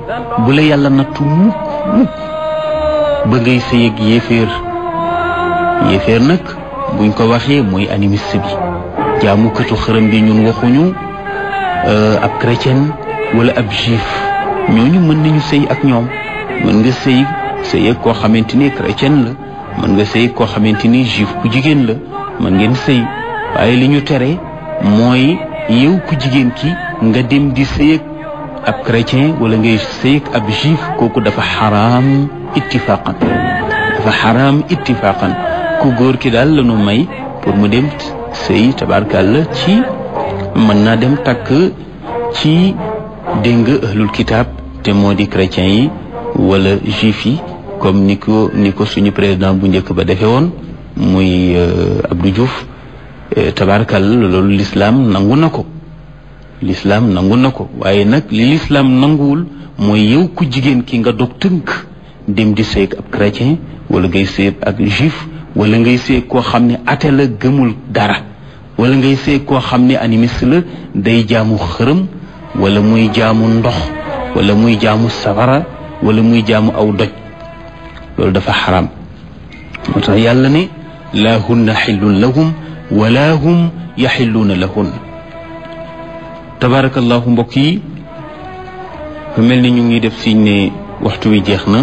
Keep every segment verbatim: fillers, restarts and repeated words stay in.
bu la yàlla nattu mukk mukk ba ngay sëy ak yéeféer yéeféer nag buñ ko waxee mooy animiste bi jaamukatu xërëm bi ñun waxuñu ab chrétien wala ab juif ñooñu mën nañu sëy ak ñoom mën nga sëy sëy ak koo xamante ni chrétien la mën nga sëy koo xamante ni juif ku jigéen la mën ngeen sëy waaye li ñu tere mooy yow ku jigéen ki nga dem di sëy ak ab chrétien wala ngay sëy ak ab juif kooku dafa xaraam ittifaqan dafa xaraam ittifaqan ku góor ki daal la ñu may pour mu dem sëy tabarkàlla ci mën naa dem takk ci dégg nga ahlul kitaab te moo di chrétien yi wala juif yi comme ni ko ni ko suñu président bu njëkk ba defee woon muy Abdou Diouf tabarkàlla loolu l'islam nangu na ko l'islam nangu na ko waaye nag li l'islam nanguwul mooy yow ku jigéen ki nga dog tënk dem di sëy ab chrétien wala ngay sëy ak juif wala ngay sëy koo xam ne athée la gëmul dara wala ngay sëy koo xam ne animiste la day jaamu xërëm wala muy jaamu ndox wala muy jaamu safara wala muy jaamu aw doj loolu dafa xaram moo tax yàlla ne laa hunna xillun lahum wala hum yaxilluuna lahun tabarakallahu mbokk yi mu mel ni ñu ngi def siñ ne waxtu wi jeex na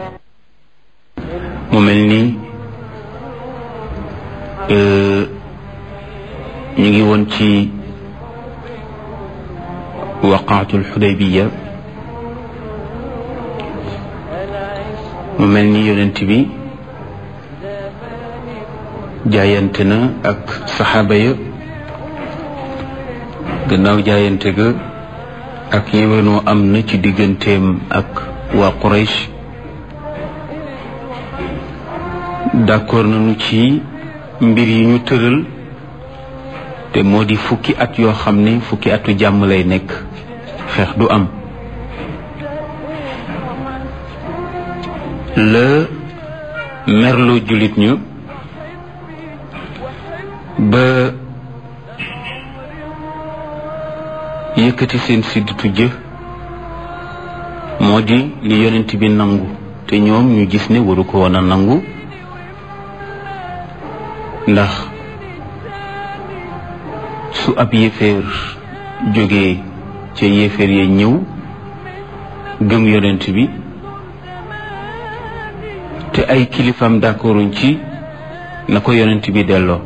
mu mel ni ñu ngi woon ci waqaatul xudaybiya mu mel ni yonent bi jaayante na ak saxaaba ya gannaaw jaayante ga ak yéwénoo am na ci digganteem ak waa Quraysh d'accord nañu ci mbir yi ñu tëral te moo di fukki at yoo xam ne fukki atu jàmm lay nekk xeex du am la merloo jullit ñu ba yëkkati seen sidditu jë moo di li yonent bi nangu te ñoom ñu gis ne waru ko woon a nangu ndax su ab yéeféer jógee ca yéeféer ya ñëw gëm yonent bi te ay kilifam d'accorduñ ci na ko yonent bi delloo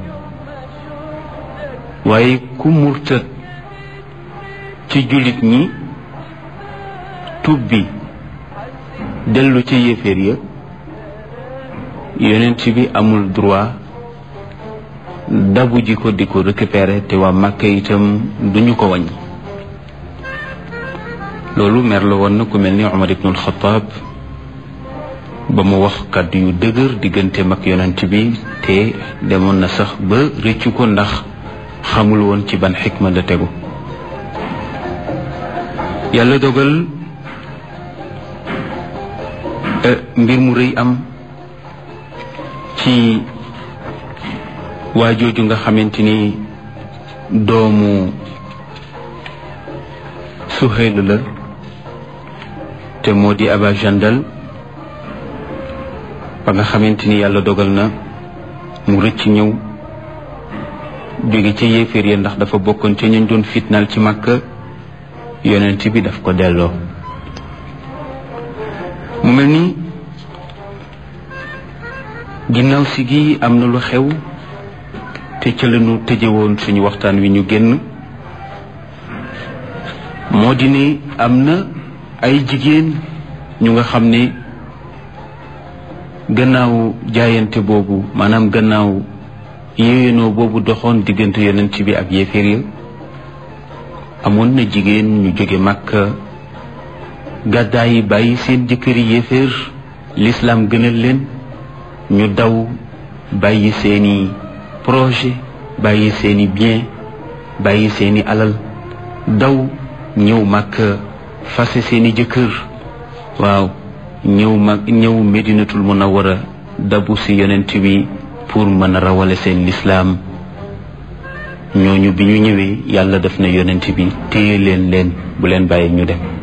waaye ku murtat ci jullit ñi tuub bi dellu ca yéeféer ya yonent bi amul droit dabu ji ko di ko récupérer te waa Màkka itam duñu ko wàññi loolu mer la woon na ku mel ni Umar ibnul Xattaab ba mu wax kàddu yu dëgër diggante mag yonent bi te demoon na sax ba rëccu ko ndax xamul woon ci ban xikma la tegu yàlla dogal mbir mu rëy am ci waa jooju nga xamante ni doomu Suhayl la te moo di Aba Jandal ba nga xamante ni yàlla dogal na mu rëcc ñëw jóge ca yéeféer ya ndax dafa bokkoon ca ñu doon fitnaal ci Makka yonent bi daf ko delloo mu mel ni ginnaaw si gi am na lu xew te ca lañu tëje woon suñu waxtaan wi ñu génn moo di ne am na ay jigéen ñu nga xam ne gannaaw jaayante boobu maanaam gannaaw yéwénoo boobu doxoon diggante yonent bi ak yéeféer ya amoon na jigéen ñu jóge Makka gàddaay bàyyi seen jëkkëri yéeféer l'islam gënal leen ñu daw bàyyi seeni projet bàyyi seeni bien bàyyi seeni alal daw ñëw Makka fase seeni jëkkër waaw ñëw mag ñëw Medinatul Munawwara dabu si yonent bi pour mën a rawale seen lislaam ñooñu bi ñu ñëwee yàlla def na yonent bi téye leen leen bu leen bàyyi ñu dem